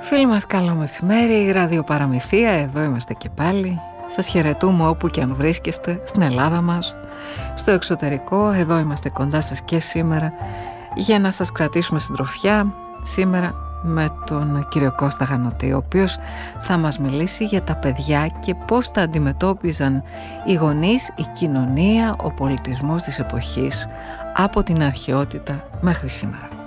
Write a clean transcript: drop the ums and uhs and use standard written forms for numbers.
Φίλοι μας, καλό μεσημέρι, ραδιοπαραμυθία, εδώ είμαστε και πάλι. Σας χαιρετούμε όπου και αν βρίσκεστε, στην Ελλάδα μας, στο εξωτερικό, εδώ είμαστε κοντά σας και σήμερα για να σας κρατήσουμε συντροφιά. Σήμερα με τον κύριο Κώστα Γανωτή, ο οποίος θα μας μιλήσει για τα παιδιά και πώς τα αντιμετώπιζαν οι γονείς, η κοινωνία, ο πολιτισμός της εποχής από την αρχαιότητα μέχρι σήμερα.